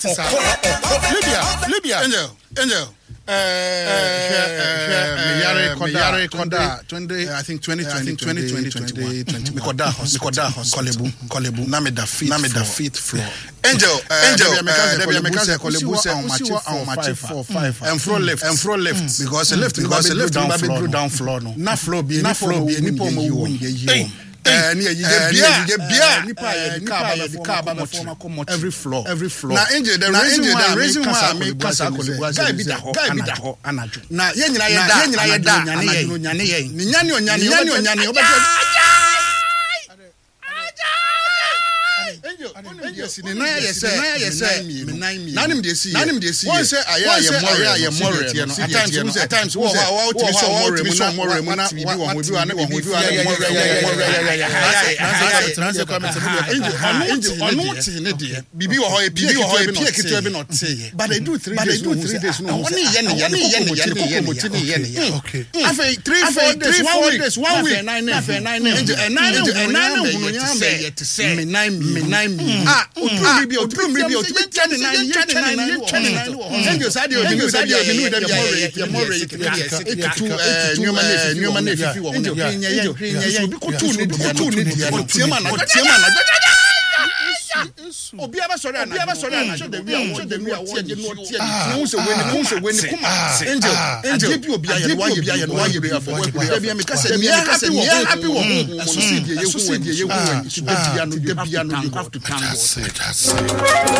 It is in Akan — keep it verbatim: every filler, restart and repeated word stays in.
Libya, Libya, Angel, Angel. Uh, Miyare Koda, Koda, twenty. I think twenty twenty, twenty twenty, twenty twenty. Mikoda, Mikoda, Kolebu, Kolebu. Nameda feet, Nameda feet floor. Angel, Angel. Debi Amekase Kolebu say on match four, match four, five. And floor left, and floor left. Because lift, because lift, down down floor no. Na floor be, na floor be. Ni pomo win ye. Eh, ni ye bia, ye bia. Nipa ye nipa ye car ba form every floor, every floor. Na Angel, the reason the reason why me kasa Kolebu guy be da ho, guy be da ho anaju. Na ye nyina ye da, ye nyina ye da, anaju nyane ye. Ni nyane onyane, nyane onyane obeto. Angel, Angel, ni na ye say, na ye say, nanim de see, nanim de see. One say aya ye more, aya more tie no. At times, at times, wo wo wo timi so more mu na more mu na we bi won we bi ane won we bi ane more Angel, Angel, onu ti ne de. Bibi wo ho e bibi wo ho e pie ketewa bi no tie. But they do three days, but they do three days no. Oni ye ne ye ne ye ne ye ne ye ne ye ne. Okay. After three, four days, one week, one week, after nine, Angel, and nine, and nine, hunu nya te say, me nine, me nine. Ah, otumi bi otumi bi otumi twenty nine year twenty nine twenty nine Angel said you Angel said you binu dem ya more ya two eh nyoma na nyoma na fifi wo Angel hwe nya Angel hwe nya obi ko two ni ko two ni otiema na otiema na obi aba sori ana obi aba sori ana show the way show the way what you know tie ni hu se we ni hu se we ni kuma Angel Angel bi obi aye wa ye bi aye wa ye bi afọ we bi me kase me kase me happy wo so see die ye hu we die ye hu we so dey bia no dey bia no you have to thank God.